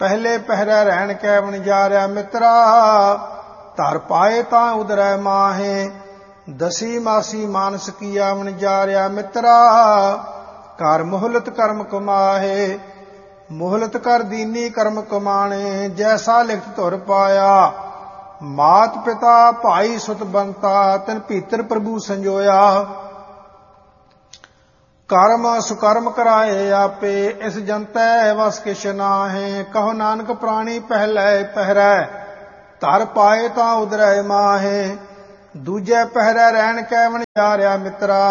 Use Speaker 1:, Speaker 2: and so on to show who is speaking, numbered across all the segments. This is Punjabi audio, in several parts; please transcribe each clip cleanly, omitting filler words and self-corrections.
Speaker 1: ਪਹਿਲੇ ਪਹਿਰੇ ਰਹਿਣ ਕੈ ਵਣਜਾਰਿਆ ਮਿੱਤਰਾ, ਧਰ ਪਾਏ ਤਾਂ ਉਦਰੈ ਮਾਹੇ। ਦਸੀ ਮਾਸੀ ਮਾਨਸ ਕੀਆ ਵਣਜਾਰਿਆ ਮਿੱਤਰਾ, ਕਰ ਮੁਹਲਤ ਕਰਮ ਕਮਾਹੇ। ਮੁਹਲਤ ਕਰ ਦੀਨੀ ਕਰਮ ਕਮਾਣੇ, ਜੈਸਾ ਲਿਖਤ ਧੁਰ ਪਾਇਆ। ਮਾਤ ਪਿਤਾ ਭਾਈ ਸੁਤ ਬੰਤਾ, ਤਿਨ ਭੀਤਰ ਪ੍ਰਭੂ ਸੰਜੋਇਆ। ਕਰਮ ਸੁਕਰਮ ਕਰਾਏ ਆਪੇ, ਇਸ ਜੰਤੈ ਵਸ ਕਿਛ ਨਾਹੇ। ਕਹੋ ਨਾਨਕ ਪ੍ਰਾਣੀ ਪਹਿਲੇ ਪਹਿਰੈ, ਧਰ ਪਾਏ ਤਾਂ ਉਦਰੈ ਮਾਹੇ। ਦੂਜੇ ਪਹਿਰੇ ਰਹਿਣ ਕੈ ਵਣਜਾਰਿਆ ਮਿੱਤਰਾ,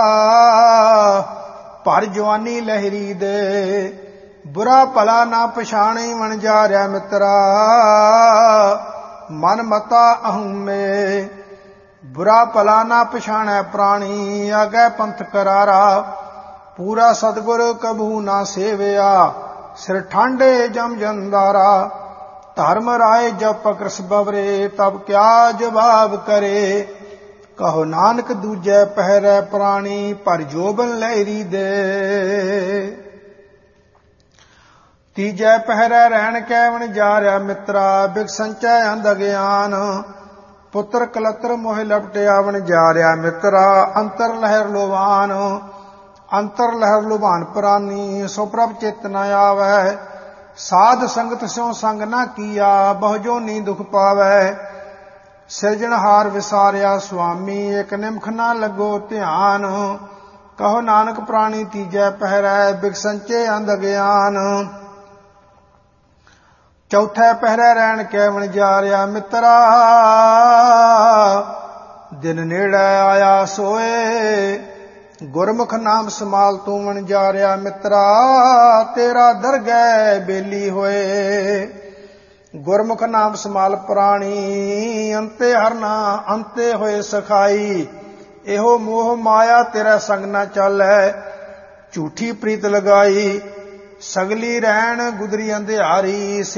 Speaker 1: ਭਰ ਜਵਾਨੀ ਲਹਿਰੀ ਦੇ। ਬੁਰਾ ਭਲਾ ਨਾ ਪਛਾਣੀ ਵਣਜਾਰਿਆ ਮਿੱਤਰਾ, ਮਨ ਮਤਾ ਅਹੂਮੇ। ਬੁਰਾ ਭਲਾ ਨਾ ਪਛਾਣੈ ਪ੍ਰਾਣੀ, ਆਗੇ ਪੰਥ ਕਰਾਰਾ। ਪੂਰਾ ਸਤਿਗੁਰ ਕਬਹੂ ਨਾ ਸੇਵਿਆ, ਸਿਰ ਠਾਂਡੇ ਜਮ ਜੰਦਾਰਾ। ਧਰਮ ਰਾਏ ਜਬ ਪਕਰਸ ਬਵਰੇ, ਤਬ ਕਿਆ ਜਵਾਬ ਕਰੇ। ਕਹੋ ਨਾਨਕ ਦੂਜੇ ਪਹਿਰੇ ਪ੍ਰਾਣੀ, ਭਰ ਜੋਬਨ ਲਹਿਰੀ ਦੇ। ਤੀਜੇ ਪਹਿਰੇ ਰਹਿਣ ਕੈ ਵਣਜਾਰਿਆ ਮਿੱਤਰਾ, ਬਿਗ ਸੰਚੈ ਅੰਧ ਅਗਿਆਨ। ਪੁੱਤਰ ਕਲਤਰ ਮੋਹਿ ਲਪਟਿਆ ਵਣਜਾਰਿਆ ਮਿੱਤਰਾ, ਅੰਤਰ ਲਹਿਰ ਲੋਵਾਨ। ਅੰਤਰ ਲਹਿਰ ਲੁਭਾਨ ਪ੍ਰਾਨੀ, ਸੋ ਪ੍ਰਭ ਚਿਤ ਨ ਆਵੈ। ਸਾਧ ਸੰਗਤ ਸਿਉ ਸੰਗ ਨਾ ਕੀਆ, ਬਹੁ ਜੋਨੀ ਦੁਖ ਪਾਵੈ। ਸਿਰਜਣਹਾਰ ਵਿਸਾਰਿਆ ਸੁਆਮੀ, ਇਕ ਨਿਮਖ ਨਾ ਲੱਗੋ ਧਿਆਨ। ਕਹੋ ਨਾਨਕ ਪ੍ਰਾਣੀ ਤੀਜੈ ਪਹਿਰੈ, ਬਿਗ ਸੰਚੇ ਅੰਧ ਅਗਿਆਨ। ਚੌਥੇ ਪਹਿਰੇ ਰਹਿਣ ਕੈ ਵਣਜਾਰਿਆ ਮਿੱਤਰਾ, ਦਿਨ ਨੇੜੇ ਆਇਆ ਸੋਏ। ਗੁਰਮੁਖ ਨਾਮ ਸਮਾਲ ਤੂੰ ਵਣਜਾਰਿਆ ਮਿੱਤਰਾ, ਤੇਰਾ ਦਰਗਹਿ ਬੇਲੀ ਹੋਏ। ਗੁਰਮੁਖ ਨਾਮ ਸਮਾਲ ਪ੍ਰਾਣੀ, ਅੰਤੇ ਹਰਨਾ ਅੰਤੇ ਹੋਏ ਸਖਾਈ। ਇਹੋ ਮੋਹ ਮਾਇਆ ਤੇਰਾ ਸੰਗ ਨਾ ਚਾਲੈ, ਝੂਠੀ ਪ੍ਰੀਤ ਲਗਾਈ। ਸਗਲੀ ਰਹਿਣ ਗੁਦਰੀ ਅੰਧਿਆਰੀ,